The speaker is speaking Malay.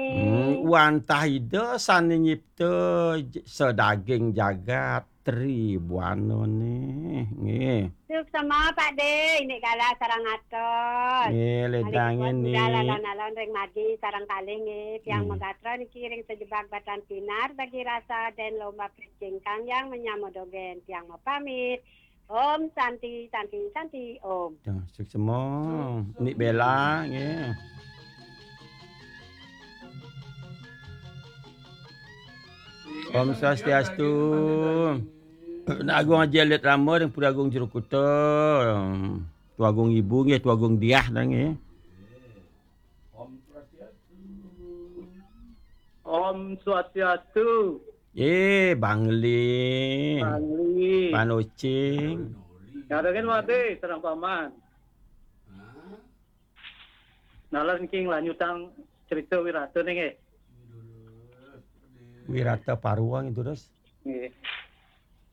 Wan tahida sane nyipta sedaging jagat tribuana ni. Nggih. Suk sama Pak De, ini kala sarang atos. Nggih, ledang ini. Alon ring madi sarang kalih nggih. Tiang Megatra niki ring sejebak batan pinar bagi rasa dan lomba perjengkang yang menyamodogen. Tiang mau pamit. Om Santi, Santi, Santi, Om. Suk semua. Nik bela nggih. Om Swastiastu. Nak agung aja lihat lama dengan Pura Agung Jerukuta. Tu Agung Ibu nggih, Tu Agung Diah dah nggih. Om Swastiastu. Bangli. Bangli. Panocing. Ngadakan wade sareng paman. Nalan king lanjutan cerita Wirata nih nggih. Wirata Paruang itu terus. Nggih.